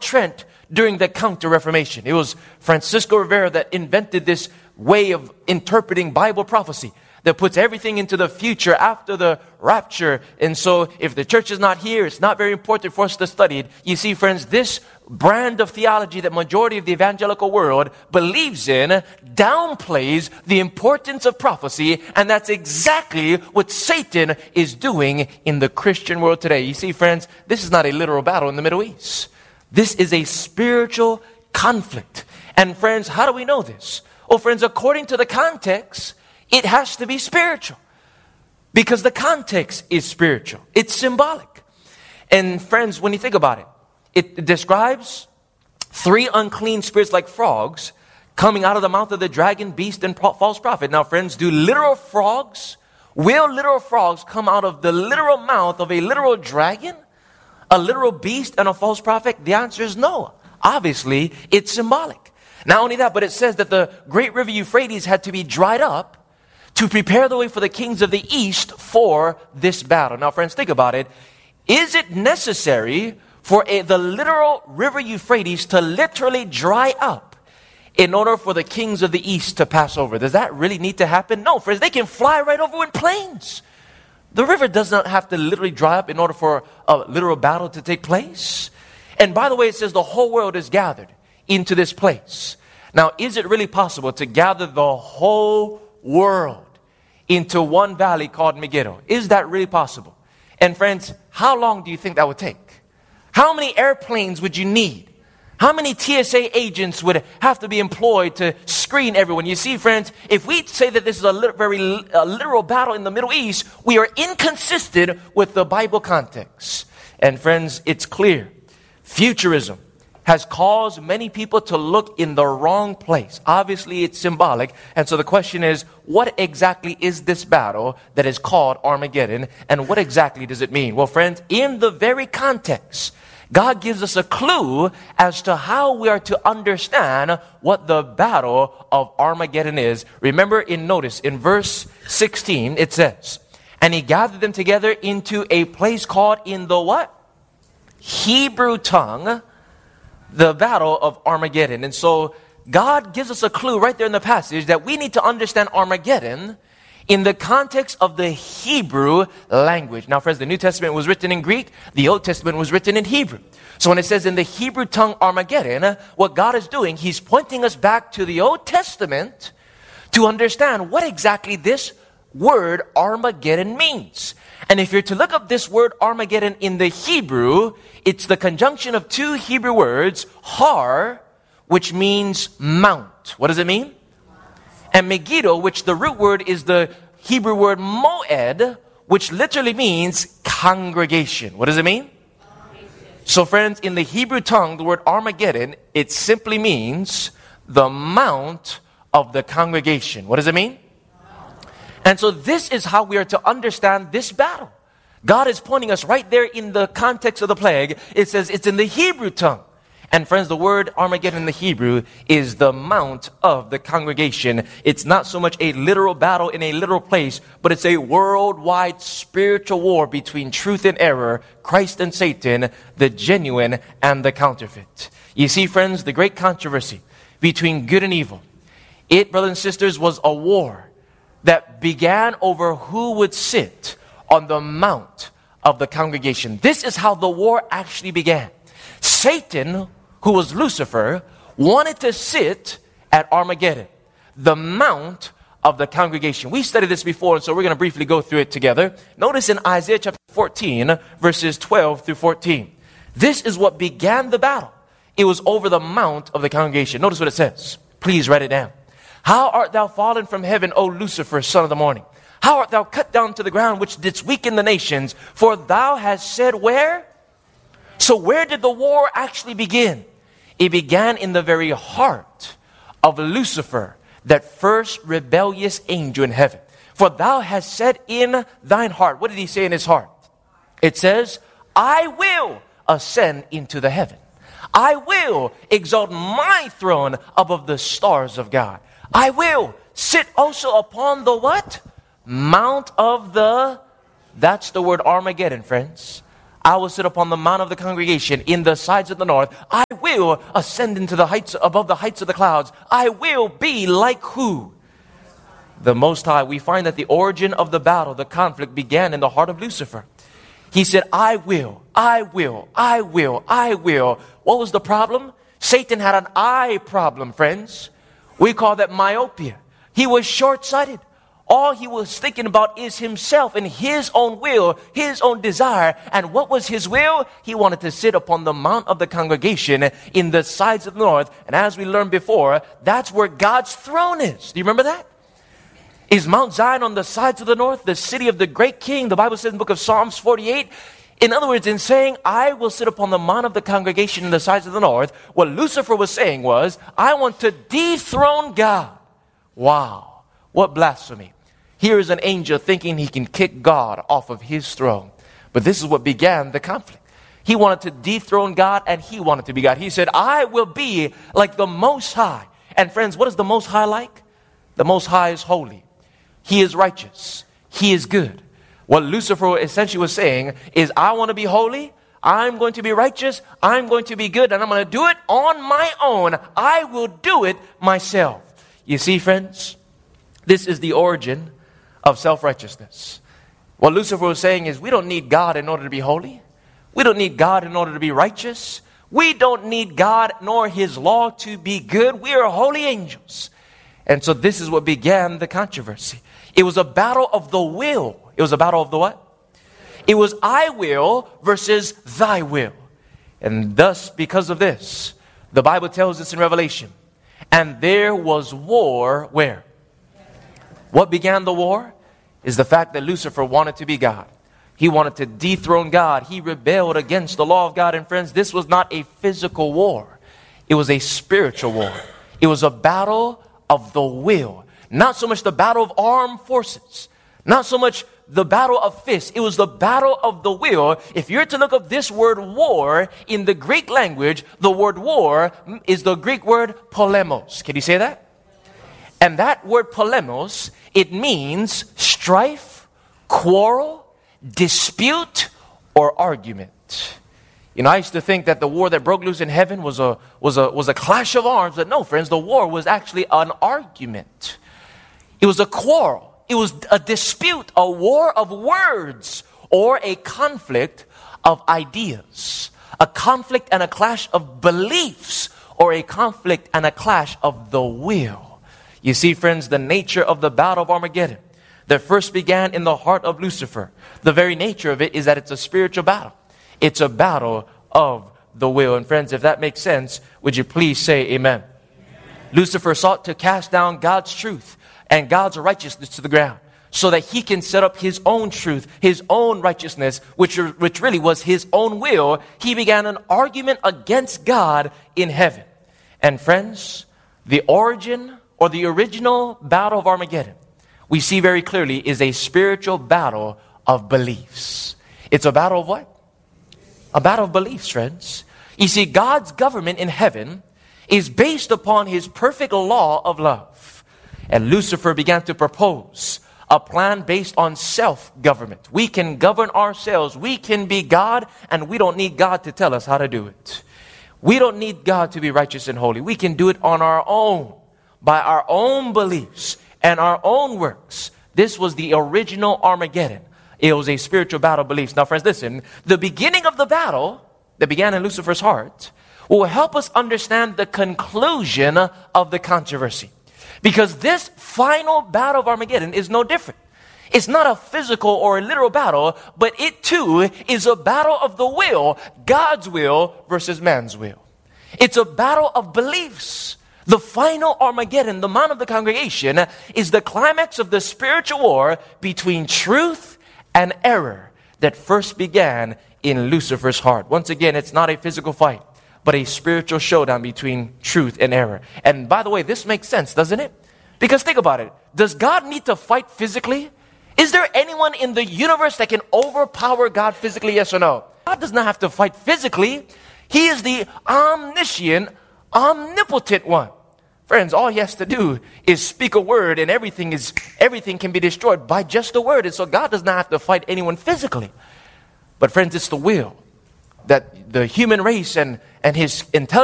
Trent during the Counter-Reformation. It was Francisco Rivera that invented this way of interpreting Bible prophecy that puts everything into the future after the rapture. And so if the church is not here, it's not very important for us to study it. You see, friends, this brand of theology that majority of the evangelical world believes in downplays the importance of prophecy, and that's exactly what Satan is doing in the Christian world today. You see, friends, this is not a literal battle in the Middle East. This is a spiritual conflict. And friends, how do we know this? Well, friends, according to the context, it has to be spiritual because the context is spiritual. It's symbolic. And friends, when you think about it, it describes 3 unclean spirits like frogs coming out of the mouth of the dragon, beast, and false prophet. Now, friends, will literal frogs come out of the literal mouth of a literal dragon, a literal beast, and a false prophet? The answer is no. Obviously, it's symbolic. Not only that, but it says that the great river Euphrates had to be dried up to prepare the way for the kings of the east for this battle. Now, friends, think about it. Is it necessary for the literal river Euphrates to literally dry up in order for the kings of the east to pass over? Does that really need to happen? No, friends, they can fly right over in planes. The river does not have to literally dry up in order for a literal battle to take place. And by the way, it says the whole world is gathered into this place. Now, is it really possible to gather the whole world into one valley called Megiddo? Is that really possible? And friends, how long do you think that would take? How many airplanes would you need? How many TSA agents would have to be employed to screen everyone? You see, friends, if we say that this is a very literal battle in the Middle East, we are inconsistent with the Bible context. And friends, it's clear. Futurism has caused many people to look in the wrong place. Obviously, it's symbolic. And so the question is, what exactly is this battle that is called Armageddon? And what exactly does it mean? Well, friends, in the very context, God gives us a clue as to how we are to understand what the battle of Armageddon is. Remember, notice in verse 16, it says, and he gathered them together into a place called in the what? Hebrew tongue, the battle of Armageddon. And so God gives us a clue right there in the passage that we need to understand Armageddon in the context of the Hebrew language. Now, friends, the New Testament was written in Greek. The Old Testament was written in Hebrew. So when it says in the Hebrew tongue Armageddon, what God is doing, He's pointing us back to the Old Testament to understand what exactly this word Armageddon means. And if you're to look up this word Armageddon in the Hebrew, it's the conjunction of 2 Hebrew words, har, which means mount. What does it mean? And Megiddo, which the root word is the Hebrew word moed, which literally means congregation. What does it mean? So friends, in the Hebrew tongue, the word Armageddon, it simply means the mount of the congregation. What does it mean? And so this is how we are to understand this battle. God is pointing us right there in the context of the plague. It says it's in the Hebrew tongue. And friends, the word Armageddon in the Hebrew is the mount of the congregation. It's not so much a literal battle in a literal place, but it's a worldwide spiritual war between truth and error, Christ and Satan, the genuine and the counterfeit. You see, friends, the great controversy between good and evil, it, brothers and sisters, was a war that began over who would sit on the mount of the congregation. This is how the war actually began. Satan, who was Lucifer, wanted to sit at Armageddon, the mount of the congregation. We studied this before, and so we're going to briefly go through it together. Notice in Isaiah chapter 14, verses 12 through 14. This is what began the battle. It was over the mount of the congregation. Notice what it says. Please write it down. How art thou fallen from heaven, O Lucifer, son of the morning? How art thou cut down to the ground, which didst weaken the nations? For thou hast said where? So where did the war actually begin? It began in the very heart of Lucifer, that first rebellious angel in heaven. For thou hast said in thine heart. What did he say in his heart? It says, I will ascend into the heaven. I will exalt my throne above the stars of God. I will sit also upon the what? Mount of the, that's the word Armageddon, friends. I will sit upon the mount of the congregation in the sides of the north. I will ascend into the heights, above the heights of the clouds. I will be like who? The Most High. We find that the origin of the battle, the conflict, began in the heart of Lucifer. He said, I will, I will, I will, I will. What was the problem? Satan had an eye problem, friends. We call that myopia. He was short-sighted. All he was thinking about is himself and his own will, his own desire. And what was his will? He wanted to sit upon the mount of the congregation in the sides of the north. And as we learned before, that's where God's throne is. Do you remember that? Is Mount Zion on the sides of the north, the city of the great king? The Bible says in the book of Psalms 48. In other words, in saying, I will sit upon the mount of the congregation in the sides of the north, what Lucifer was saying was, I want to dethrone God. Wow, what blasphemy. Here is an angel thinking he can kick God off of his throne. But this is what began the conflict. He wanted to dethrone God and he wanted to be God. He said, I will be like the Most High. And friends, what is the Most High like? The Most High is holy. He is righteous. He is good. What Lucifer essentially was saying is, I want to be holy. I'm going to be righteous. I'm going to be good. And I'm going to do it on my own. I will do it myself. You see, friends, this is the origin of self-righteousness. What Lucifer was saying is, we don't need God in order to be holy. We don't need God in order to be righteous. We don't need God nor His law to be good. We are holy angels. And so this is what began the controversy. It was a battle of the will. It was a battle of the what? It was I will versus thy will. And thus, because of this, the Bible tells us in Revelation, and there was war where? What began the war? Is the fact that Lucifer wanted to be God. He wanted to dethrone God. He rebelled against the law of God. And friends, this was not a physical war. It was a spiritual war. It was a battle of the will. Not so much the battle of armed forces. Not so much the battle of fists. It was the battle of the will. If you're to look up this word war in the Greek language, the word war is the Greek word polemos. Can you say that? And that word polemos, it means strife, quarrel, dispute, or argument. You know, I used to think that the war that broke loose in heaven was a clash of arms. But no, friends, the war was actually an argument. It was a quarrel. It was a dispute, a war of words, or a conflict of ideas. A conflict and a clash of beliefs, or a conflict and a clash of the will. You see, friends, the nature of the battle of Armageddon that first began in the heart of Lucifer, the very nature of it is that it's a spiritual battle. It's a battle of the will. And friends, if that makes sense, would you please say amen? Lucifer sought to cast down God's truth and God's righteousness to the ground so that he can set up his own truth, his own righteousness, which really was his own will. He began an argument against God in heaven. And friends, the origin or the original battle of Armageddon, we see very clearly, is a spiritual battle of beliefs. It's a battle of what? A battle of beliefs, friends. You see, God's government in heaven is based upon His perfect law of love. And Lucifer began to propose a plan based on self-government. We can govern ourselves. We can be God, and we don't need God to tell us how to do it. We don't need God to be righteous and holy. We can do it on our own, by our own beliefs and our own works. This was the original Armageddon. It was a spiritual battle of beliefs. Now, friends, listen. The beginning of the battle that began in Lucifer's heart will help us understand the conclusion of the controversy. Because this final battle of Armageddon is no different. It's not a physical or a literal battle, but it too is a battle of the will, God's will versus man's will. It's a battle of beliefs. The final Armageddon, the mount of the congregation, is the climax of the spiritual war between truth and error that first began in Lucifer's heart. Once again, it's not a physical fight, but a spiritual showdown between truth and error. And by the way, this makes sense, doesn't it? Because think about it. Does God need to fight physically? Is there anyone in the universe that can overpower God physically, yes or no? God does not have to fight physically. He is the omniscient, omnipotent one. Friends, all He has to do is speak a word and everything can be destroyed by just a word. And so God does not have to fight anyone physically. But friends, it's the will. that the human race and his intelligence